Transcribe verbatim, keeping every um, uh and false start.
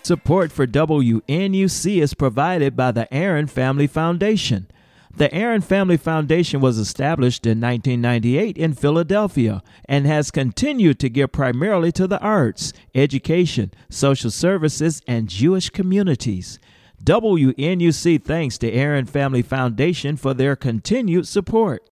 Support for W N U C is provided by the Aaron Family Foundation. The Aaron Family Foundation was established in nineteen ninety-eight in Philadelphia and has continued to give primarily to the arts, education, social services, and Jewish communities. W N U C thanks the Aaron Family Foundation for their continued support.